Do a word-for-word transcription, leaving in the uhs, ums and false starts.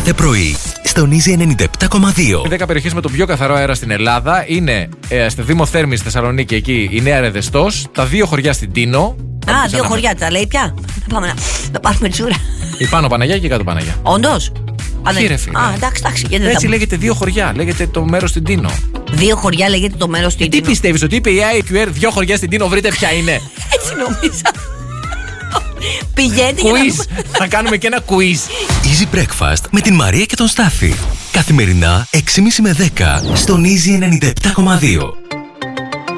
κάθε πρωί στον Easy ενενήντα επτά κόμμα δύο. Οι δέκα περιοχές με τον πιο καθαρό αέρα στην Ελλάδα είναι ε, στη Δήμο Θέρμης, Θεσσαλονίκη, εκεί η Νέα Ρεδεστός, τα δύο χωριά στην Τίνο. Α, δύο χωριά, τα λέει πια. Πάμε να, να πάρουμε τσούρα. Η Πάνω Παναγιά και η Κάτω Παναγιά. Όντως. Α, εντάξει, εντάξει. Έτσι τα... λέγεται δύο χωριά, λέγεται το μέρος στην Τίνο. Δύο χωριά λέγεται το μέρος στην ε, Τίνο. Τι πιστεύεις, ότι είπε η άι κιου αρ δύο χωριά στην Τίνο, βρείτε ποια είναι? Έτσι νόμιζα. Πηγαίνει. Quiz. Θα κάνουμε και ένα quiz. Easy Breakfast με την Μαρία και τον Στάφη. Καθημερινά έξι και μισή με δέκα στον Easy ενενήντα επτά κόμμα δύο.